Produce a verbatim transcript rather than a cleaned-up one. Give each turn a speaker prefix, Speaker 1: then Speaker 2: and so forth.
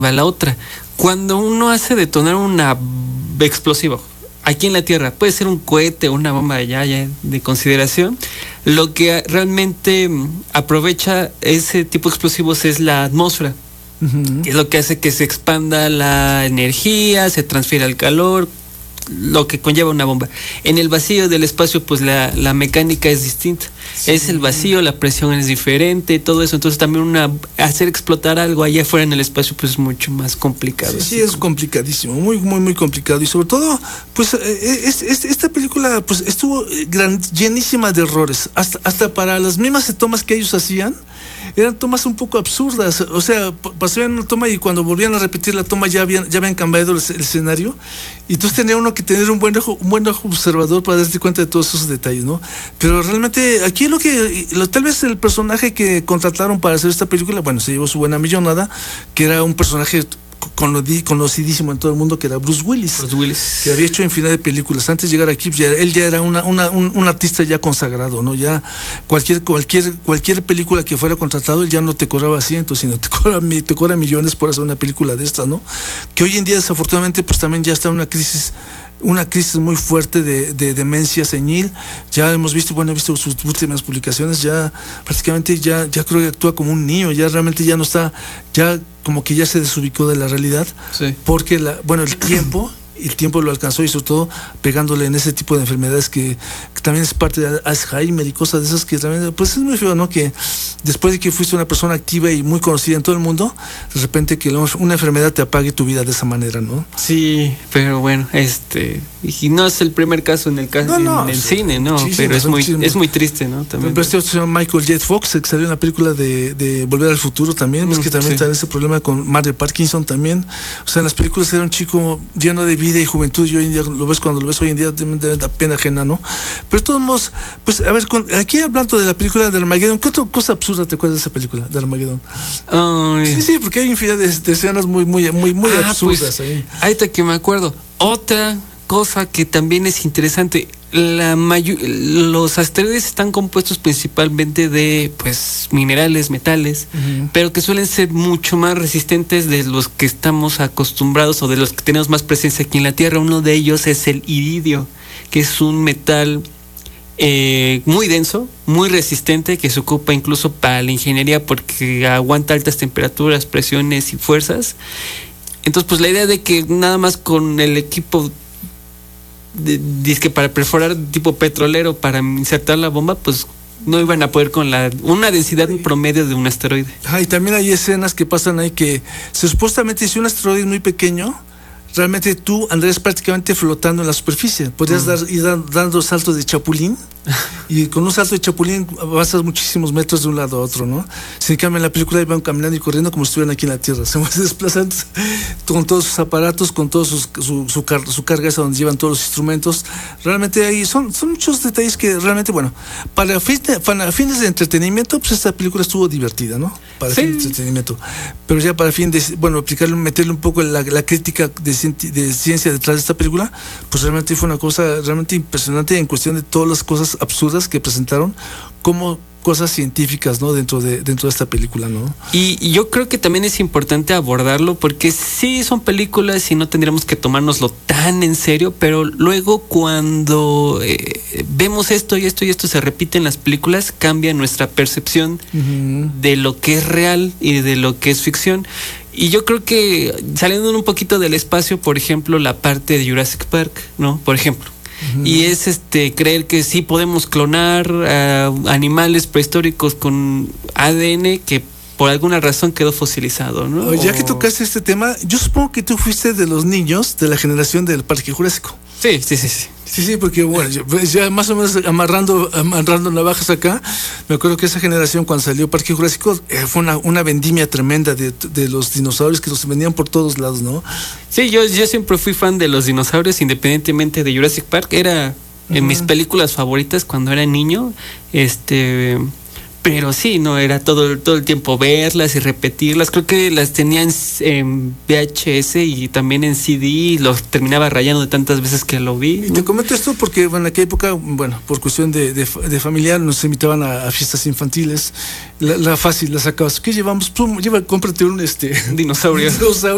Speaker 1: a la otra. Cuando uno hace detonar una explosivo aquí en la Tierra, puede ser un cohete o una bomba ya, ya de consideración, lo que realmente aprovecha ese tipo de explosivos es la atmósfera. Uh-huh. Es lo que hace que se expanda la energía, se transfiera el calor, lo que conlleva una bomba. En el vacío del espacio, pues la, la mecánica es distinta. Sí. Es el vacío, la presión es diferente, todo eso. Entonces también una hacer explotar algo allá afuera en el espacio, pues es mucho más complicado.
Speaker 2: Sí, sí, es complicadísimo, muy, muy, muy complicado. Y sobre todo, pues es, es, esta película pues estuvo gran, llenísima de errores. Hasta, hasta para las mismas tomas que ellos hacían, eran tomas un poco absurdas. O sea, pasaban una toma y cuando volvían a repetir la toma ya habían, ya habían cambiado el, el escenario. Y entonces tenía uno que tener un buen ojo, un buen ojo observador para darte cuenta de todos esos detalles, ¿no? Pero realmente aquí lo que, lo, tal vez el personaje que contrataron para hacer esta película, bueno, se llevó su buena millonada, que era un personaje conocidísimo en todo el mundo, que era Bruce Willis,
Speaker 1: Bruce Willis,
Speaker 2: que había hecho infinidad de películas. Antes de llegar aquí, ya, él ya era una, una, un, un artista ya consagrado, ¿no? Ya cualquier, cualquier, cualquier película que fuera contratado, él ya no te cobraba cientos, sino te cobra, te cobra millones por hacer una película de estas, ¿no? Que hoy en día, desafortunadamente, pues también ya está en una crisis una crisis muy fuerte de, de demencia senil. Ya hemos visto, bueno, he visto sus últimas publicaciones, ya prácticamente ya, ya creo que actúa como un niño, ya realmente ya no está, ya como que ya se desubicó de la realidad,
Speaker 1: sí.
Speaker 2: Porque la, bueno, el tiempo el tiempo lo alcanzó y sobre todo pegándole en ese tipo de enfermedades que, que también es parte de Alzheimer y cosas de esas que también, pues es muy feo, ¿no? Que después de que fuiste una persona activa y muy conocida en todo el mundo, de repente que una enfermedad te apague tu vida de esa manera, ¿no?
Speaker 1: Sí, pero bueno, este, y no es el primer caso en el caso no, no, en el sí, cine, ¿no? Sí, pero sí, es muy, sí, es muy triste, ¿no? También.
Speaker 2: Pero este señor Michael J. Fox, que salió en la película de, de Volver al Futuro también, mm, es que también sí. Tiene ese problema con Mario Parkinson también. O sea, en las películas era un chico lleno de vida y juventud, y hoy en día lo ves, cuando lo ves hoy en día, te da pena ajena, ¿no? Pero de todos modos, pues a ver, con, aquí hablando de la película de Armageddon, ¿qué otra cosa absurda te acuerdas de esa película de Armageddon?
Speaker 1: Ay.
Speaker 2: Sí, sí, porque hay infinidad de, de escenas muy, muy, muy, muy
Speaker 1: ah,
Speaker 2: absurdas
Speaker 1: pues,
Speaker 2: ahí.
Speaker 1: Ahí está que me acuerdo. Otra cosa que también es interesante, la mayu- los asteroides están compuestos principalmente de pues minerales, metales, uh-huh. pero que suelen ser mucho más resistentes de los que estamos acostumbrados o de los que tenemos más presencia aquí en la Tierra. Uno de ellos es el iridio, que es un metal eh, muy denso, muy resistente, que se ocupa incluso para la ingeniería porque aguanta altas temperaturas, presiones y fuerzas. Entonces, pues la idea de que nada más con el equipo dice que para perforar tipo petrolero para insertar la bomba, pues no iban a poder con la una densidad promedio de un asteroide.
Speaker 2: Ah, y también hay escenas que pasan ahí que se, supuestamente si un asteroide es muy pequeño, realmente tú andarías prácticamente flotando en la superficie. Podrías mm. dar, ir dando saltos de chapulín y con un salto de chapulín avanzas muchísimos metros de un lado a otro, ¿no? Sin cambio, en la película iban caminando y corriendo como si estuvieran aquí en la Tierra. Se van desplazando con todos sus aparatos, con toda su, su, car- su carga, esa donde llevan todos los instrumentos. Realmente ahí son, son muchos detalles que realmente, bueno, para, fin de, para fines de entretenimiento, pues esta película estuvo divertida, ¿no? Para
Speaker 1: sí.
Speaker 2: fines de entretenimiento. Pero ya para fin de, bueno, aplicarle, meterle un poco la, la crítica de, de ciencia detrás de esta película, pues realmente fue una cosa realmente impresionante en cuestión de todas las cosas absurdas que presentaron como cosas científicas, ¿no? Dentro de dentro de esta película, ¿no?
Speaker 1: Y, y yo creo que también es importante abordarlo porque sí son películas y no tendríamos que tomárnoslo tan en serio, pero luego cuando eh, vemos esto y esto y esto se repite en las películas, cambia nuestra percepción uh-huh. de lo que es real y de lo que es ficción. Y yo creo que saliendo un poquito del espacio, por ejemplo, la parte de Jurassic Park, ¿no? Por ejemplo. Uh-huh. Y es este creer que sí podemos clonar uh, animales prehistóricos con A D N que por alguna razón quedó fosilizado, ¿no?
Speaker 2: Ya
Speaker 1: o...
Speaker 2: que tocaste este tema, yo supongo que tú fuiste de los niños de la generación del Parque Jurásico.
Speaker 1: Sí, sí, sí, sí.
Speaker 2: Sí, sí, porque bueno, yo, ya más o menos amarrando, amarrando navajas acá, me acuerdo que esa generación cuando salió Parque Jurásico eh, fue una, una vendimia tremenda de, de los dinosaurios que los vendían por todos lados, ¿no?
Speaker 1: Sí, yo, yo siempre fui fan de los dinosaurios, independientemente de Jurassic Park. Era uh-huh. en mis películas favoritas cuando era niño, este... Pero sí, no, era todo, todo el tiempo verlas y repetirlas. Creo que las tenía en, en V H S y también en C D y los terminaba rayando de tantas veces que lo vi.
Speaker 2: Y te comento esto porque bueno, en aquella época, bueno, por cuestión de, de, de familiar, nos invitaban a, a fiestas infantiles. La, la fácil, la sacabas. ¿Qué llevamos? Pum, lleva, cómprate un este
Speaker 1: dinosaurio.
Speaker 2: dinosaurio.